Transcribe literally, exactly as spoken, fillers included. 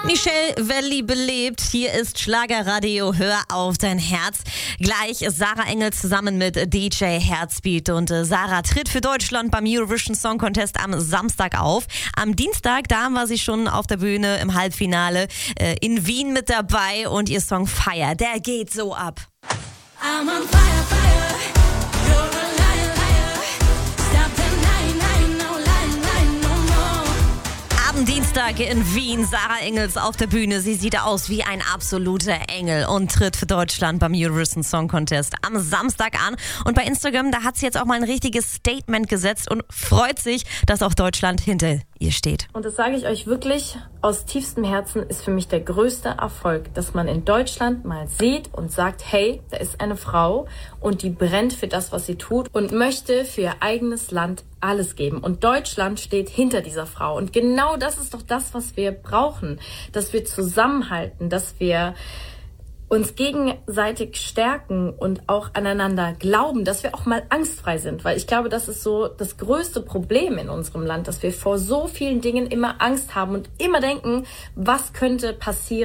Michelle Welli belebt. Hier ist Schlagerradio. Hör auf dein Herz. Gleich ist Sarah Engels zusammen mit D J Herzbeat. Und äh, Sarah tritt für Deutschland beim Eurovision Song Contest am Samstag auf. Am Dienstag, da war sie schon auf der Bühne im Halbfinale äh, in Wien mit dabei. Und ihr Song Fire, der geht so ab. I'm on fire, fire. You're a liar, liar. Stop denying, lying, no lying, lying, no more. Am Dienstag in Wien, Sarah Engels auf der Bühne. Sie sieht aus wie ein absoluter Engel und tritt für Deutschland beim Eurovision Song Contest am Samstag an. Und bei Instagram, da hat sie jetzt auch mal ein richtiges Statement gesetzt und freut sich, dass auch Deutschland hinter ihr steht. Und das sage ich euch wirklich aus tiefstem Herzen, ist für mich der größte Erfolg, dass man in Deutschland mal sieht und sagt, hey, da ist eine Frau und die brennt für das, was sie tut und möchte für ihr eigenes Land alles geben. Und Deutschland steht hinter dieser Frau. Und genau das ist doch das, was wir brauchen, dass wir zusammenhalten, dass wir uns gegenseitig stärken und auch aneinander glauben, dass wir auch mal angstfrei sind. Weil ich glaube, das ist so das größte Problem in unserem Land, dass wir vor so vielen Dingen immer Angst haben und immer denken, was könnte passieren.